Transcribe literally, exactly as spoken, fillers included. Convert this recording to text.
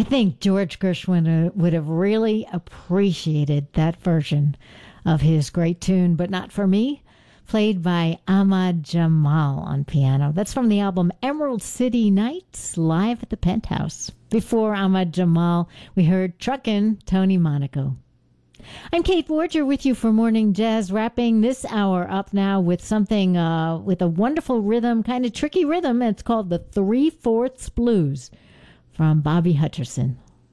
think George Gershwin uh, would have really appreciated that version of his great tune, But Not For Me, played by Ahmad Jamal on piano. That's from the album Emerald City Nights, live at the Penthouse. Before Ahmad Jamal, we heard Truckin', Tony Monaco. I'm Kate Borger with you for Morning Jazz, wrapping this hour up now with something uh, with a wonderful rhythm, kind of tricky rhythm. It's called the Three-Fourths Blues from Bobby Hutcherson.